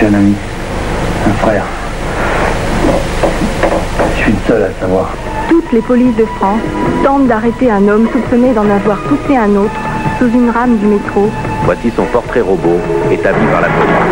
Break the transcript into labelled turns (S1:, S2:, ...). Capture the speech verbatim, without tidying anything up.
S1: J'ai un ami, un frère. Je suis le seul à le savoir.
S2: Toutes les polices de France tentent d'arrêter un homme soupçonné d'en avoir poussé un autre sous une rame du métro.
S3: Voici son portrait robot établi par la police.